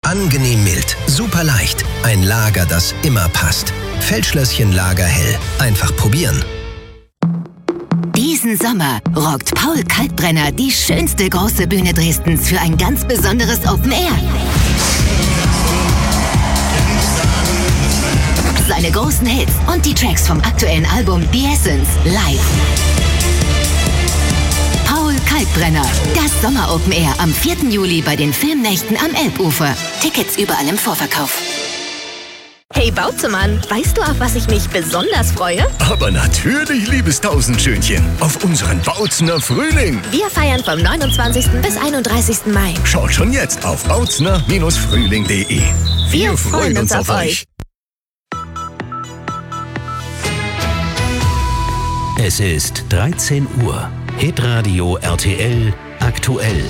Angenehm mild, super leicht. Ein Lager, das immer passt. Feldschlösschen Lagerhell. Einfach probieren. Diesen Sommer rockt Paul Kalkbrenner die schönste große Bühne Dresdens für ein ganz besonderes Open Air. Seine großen Hits und die Tracks vom aktuellen Album The Essence live. Paul Kalkbrenner, das Sommer-Open Air am 4. Juli bei den Filmnächten am Elbufer. Tickets überall im Vorverkauf. Hey Bautzemann, weißt du, auf was ich mich besonders freue? Aber natürlich, liebes Tausendschönchen, auf unseren Bautzener Frühling. Wir feiern vom 29. bis 31. Mai. Schaut schon jetzt auf bautzner-frühling.de. Wir freuen uns auf euch. Es ist 13 Uhr. Hitradio RTL aktuell.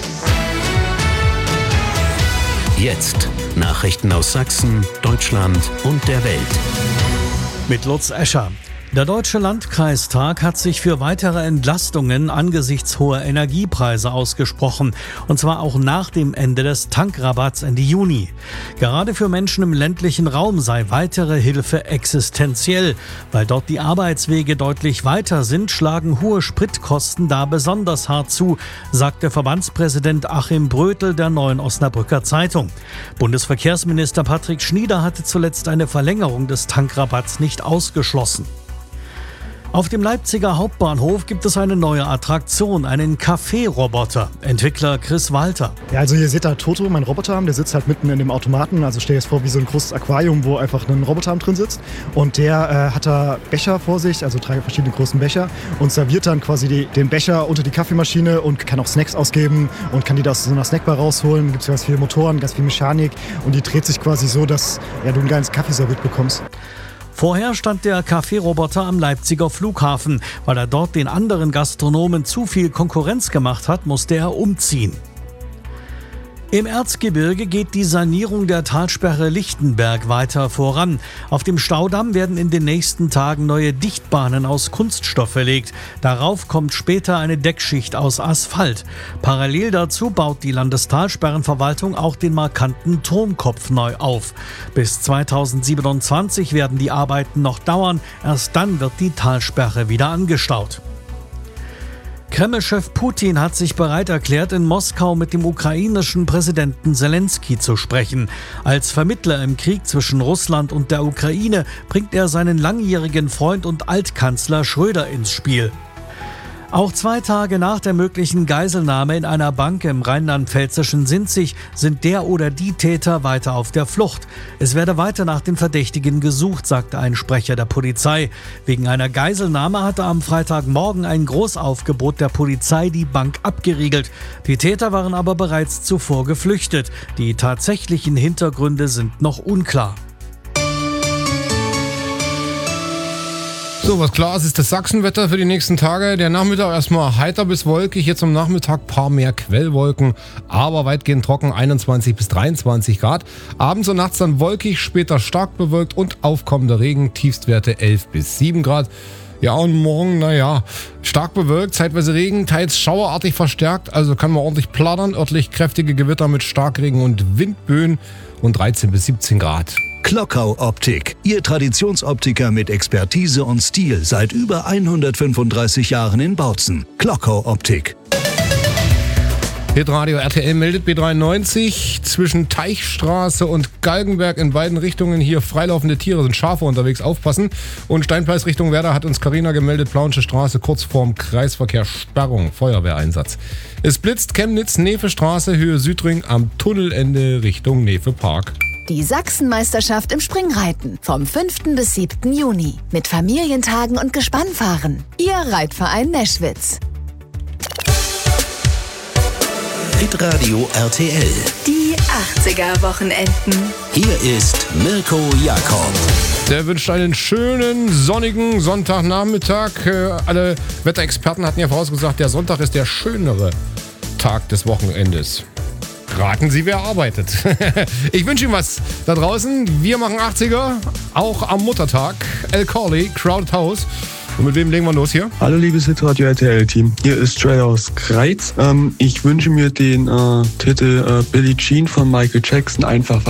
Jetzt Nachrichten aus Sachsen, Deutschland und der Welt. Mit Lutz Escher. Der Deutsche Landkreistag hat sich für weitere Entlastungen angesichts hoher Energiepreise ausgesprochen. Und zwar auch nach dem Ende des Tankrabatts Ende Juni. Gerade für Menschen im ländlichen Raum sei weitere Hilfe existenziell. Weil dort die Arbeitswege deutlich weiter sind, schlagen hohe Spritkosten da besonders hart zu, sagte Verbandspräsident Achim Brötel der Neuen Osnabrücker Zeitung. Bundesverkehrsminister Patrick Schnieder hatte zuletzt eine Verlängerung des Tankrabatts nicht ausgeschlossen. Auf dem Leipziger Hauptbahnhof gibt es eine neue Attraktion, einen Kaffeeroboter. Entwickler Chris Walter. Ja, also hier seht ihr Toto, mein Roboterarm, der sitzt halt mitten in dem Automaten. Also stell dir das vor wie so ein großes Aquarium, wo einfach ein Roboterarm drin sitzt. Und der hat da Becher vor sich, also 3 verschiedene großen Becher. Und serviert dann quasi den Becher unter die Kaffeemaschine und kann auch Snacks ausgeben und kann die da aus so einer Snackbar rausholen. Da gibt es ganz viele Motoren, ganz viel Mechanik. Und die dreht sich quasi so, dass du einen geilen Kaffee serviert bekommst. Vorher stand der Kaffeeroboter am Leipziger Flughafen. Weil er dort den anderen Gastronomen zu viel Konkurrenz gemacht hat, musste er umziehen. Im Erzgebirge geht die Sanierung der Talsperre Lichtenberg weiter voran. Auf dem Staudamm werden in den nächsten Tagen neue Dichtbahnen aus Kunststoff verlegt. Darauf kommt später eine Deckschicht aus Asphalt. Parallel dazu baut die Landestalsperrenverwaltung auch den markanten Turmkopf neu auf. Bis 2027 werden die Arbeiten noch dauern. Erst dann wird die Talsperre wieder angestaut. Kreml-Chef Putin hat sich bereit erklärt, in Moskau mit dem ukrainischen Präsidenten Selenskyj zu sprechen. Als Vermittler im Krieg zwischen Russland und der Ukraine bringt er seinen langjährigen Freund und Altkanzler Schröder ins Spiel. Auch 2 Tage nach der möglichen Geiselnahme in einer Bank im rheinland-pfälzischen Sinzig sind der oder die Täter weiter auf der Flucht. Es werde weiter nach den Verdächtigen gesucht, sagte ein Sprecher der Polizei. Wegen einer Geiselnahme hatte am Freitagmorgen ein Großaufgebot der Polizei die Bank abgeriegelt. Die Täter waren aber bereits zuvor geflüchtet. Die tatsächlichen Hintergründe sind noch unklar. So, was klar ist das Sachsenwetter für die nächsten Tage. Der Nachmittag erstmal heiter bis wolkig, jetzt am Nachmittag paar mehr Quellwolken, aber weitgehend trocken, 21 bis 23 Grad. Abends und nachts dann wolkig, später stark bewölkt und aufkommender Regen, Tiefstwerte 11 bis 7 Grad. Ja, und morgen, stark bewölkt, zeitweise Regen, teils schauerartig verstärkt, also kann man ordentlich plattern, örtlich kräftige Gewitter mit Starkregen und Windböen und 13 bis 17 Grad. Klockau Optik, Ihr Traditionsoptiker mit Expertise und Stil seit über 135 Jahren in Bautzen. Klockau Optik. Hitradio RTL meldet B93 zwischen Teichstraße und Galgenberg in beiden Richtungen hier freilaufende Tiere, sind Schafe unterwegs, aufpassen. Und Steinpleis Richtung Werder hat uns Carina gemeldet, Plauensche Straße kurz vorm Kreisverkehr Sperrung, Feuerwehreinsatz. Es blitzt Chemnitz, Nefe-Straße, Höhe Südring am Tunnelende Richtung Nefe-Park. Die Sachsenmeisterschaft im Springreiten vom 5. bis 7. Juni mit Familientagen und Gespannfahren. Ihr Reitverein Neschwitz. Hitradio RTL. Die 80er-Wochenenden. Hier ist Mirko Jakob. Der wünscht einen schönen, sonnigen Sonntagnachmittag. Alle Wetterexperten hatten ja vorausgesagt, der Sonntag ist der schönere Tag des Wochenendes. Raten Sie, wer arbeitet. Ich wünsche Ihnen was da draußen. Wir machen 80er, auch am Muttertag. El Corley, Crowded House. Und mit wem legen wir los hier? Hallo liebes Hitradio RTL-Team, hier ist Trey aus Greiz. Ich wünsche mir den Titel Billie Jean von Michael Jackson, einfach